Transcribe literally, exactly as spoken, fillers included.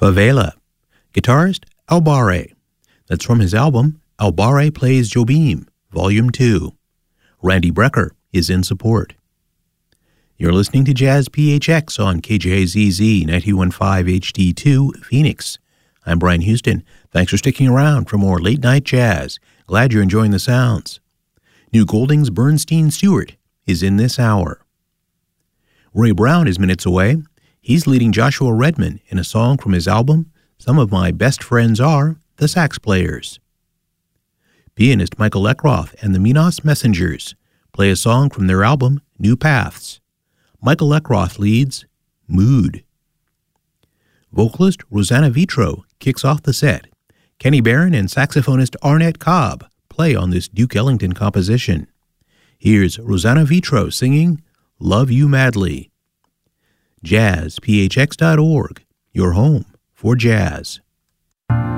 Favela. Guitarist Albarre. That's from his album Albarre Plays Jobim, Volume two. Randy Brecker is in support. You're listening to Jazz P H X on K J A Z Z ninety-one point five H D two, Phoenix. I'm Brian Houston. Thanks for sticking around for more late-night jazz. Glad you're enjoying the sounds. New Golding's Bernstein Stewart is in this hour. Ray Brown is minutes away. He's leading Joshua Redman in a song from his album, Some of My Best Friends Are the Sax Players. Pianist Michael Leckroth and the Minos Messengers play a song from their album, New Paths. Michael Leckroth leads Mood. Vocalist Rosanna Vitro kicks off the set. Kenny Barron and saxophonist Arnett Cobb play on this Duke Ellington composition. Here's Rosanna Vitro singing Love You Madly. jazz p h x dot org, your home for jazz.